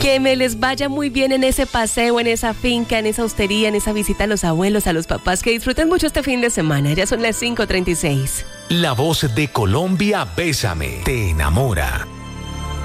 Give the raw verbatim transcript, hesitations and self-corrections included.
Que me les vaya muy bien en ese paseo, en esa finca, en esa hostería, en esa visita a los abuelos, a los papás. Que disfruten mucho este fin de semana. Ya son las cinco treinta y seis. La voz de Colombia, Bésame, te enamora.